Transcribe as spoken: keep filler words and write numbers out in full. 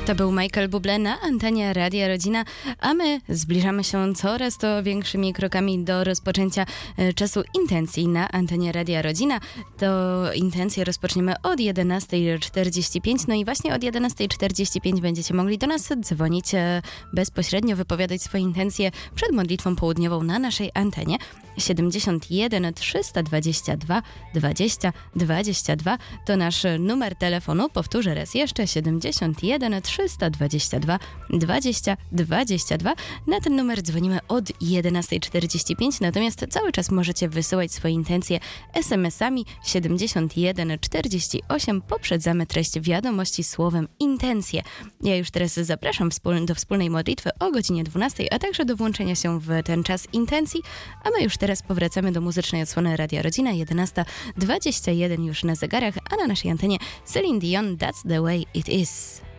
To był Michael Bublé na antenie Radia Rodzina, a my zbliżamy się coraz to większymi krokami do rozpoczęcia czasu intencji na antenie Radia Rodzina. To intencje rozpoczniemy od jedenasta czterdzieści pięć, no i właśnie od jedenasta czterdzieści pięć będziecie mogli do nas dzwonić, bezpośrednio wypowiadać swoje intencje przed modlitwą południową na naszej antenie. siedemdziesiąt jeden trzysta dwadzieścia dwa dwadzieścia dwadzieścia dwa to nasz numer telefonu. Powtórzę raz jeszcze, siedemdziesiąt jeden trzysta dwadzieścia dwa dwadzieścia dwadzieścia dwa. Na ten numer dzwonimy od jedenasta czterdzieści pięć, natomiast cały czas możecie wysyłać swoje intencje es em esami siedemdziesiąt jeden czterdzieści osiem. Poprzedzamy treść wiadomości słowem intencje. Ja już teraz zapraszam do wspólnej modlitwy o godzinie dwunastej, a także do włączenia się w ten czas intencji, a my już teraz powracamy do muzycznej odsłony Radia Rodzina. jedenasta dwadzieścia jeden już na zegarach, a na naszej antenie Celine Dion, That's the way it is.